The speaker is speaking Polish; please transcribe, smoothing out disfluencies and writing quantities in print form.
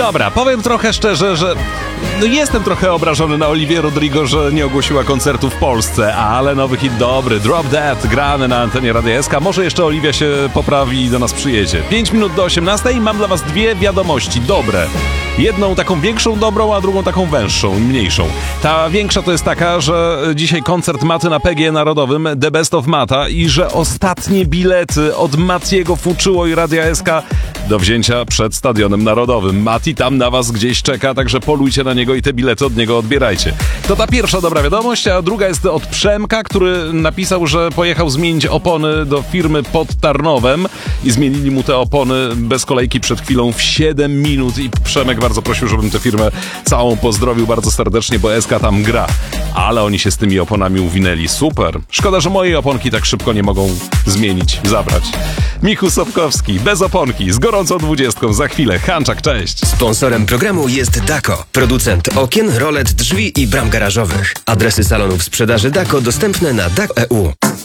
Dobra, powiem trochę szczerze, że jestem trochę obrażony na Olivię Rodrigo, że nie ogłosiła koncertu w Polsce, ale nowy hit dobry, Drop Dead, grany na antenie Radia SK. Może jeszcze Oliwia się poprawi i do nas przyjedzie. 5 minut do 18 i mam dla was dwie wiadomości dobre. Jedną taką większą dobrą, a drugą taką węższą, mniejszą. Ta większa to jest taka, że dzisiaj koncert Maty na PGE Narodowym, The Best of Mata, i że ostatnie bilety od Matiego Fuczyło i Radia SK do wzięcia przed Stadionem Narodowym. Mati tam na was gdzieś czeka, także polujcie na niego i te bilety od niego odbierajcie. To ta pierwsza dobra wiadomość, a druga jest od Przemka, który napisał, że pojechał zmienić opony do firmy pod Tarnowem i zmienili mu te opony bez kolejki przed chwilą w 7 minut i Przemek bardzo prosił, żebym tę firmę całą pozdrowił bardzo serdecznie, bo SK tam gra. Ale oni się z tymi oponami uwinęli. Super. Szkoda, że moje oponki tak szybko nie mogą zmienić, zabrać. Michu Sobkowski, bez oponki, z gorącą 20. Za chwilę. Hanczak, cześć. Sponsorem programu jest Dako, producent okien, rolet, drzwi i bram garażowych. Adresy salonów sprzedaży Dako dostępne na Dako.eu.